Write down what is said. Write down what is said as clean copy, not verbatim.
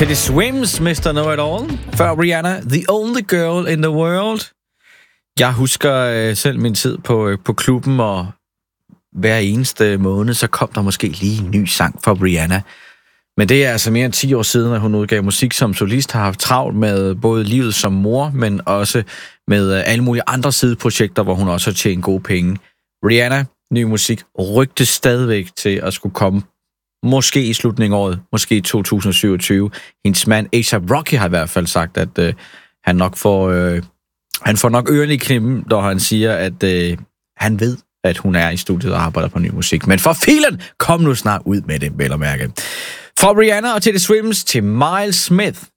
Teddy Swims, Mr. Know-It-All. Før Rihanna, The Only Girl in the World. Jeg husker selv min tid på klubben, og hver eneste måned, så kom der måske lige en ny sang fra Rihanna. Men det er altså mere end 10 år siden, at hun udgav musik som solist, har haft travlt med både livet som mor, men også med alle mulige andre sideprojekter, hvor hun også har tjent gode penge. Rihanna, ny musik, rygtes stadigvæk til at skulle komme måske i slutningen af året, måske i 2027. Hendes mand, A$AP Rocky, har i hvert fald sagt, at han får nok ørerne i knippen, når han siger, at han ved, at hun er i studiet og arbejder på ny musik. Men for filen, kom nu snart ud med det, vel at mærke. Fra Rihanna og Teddy Swims til Miles Smith.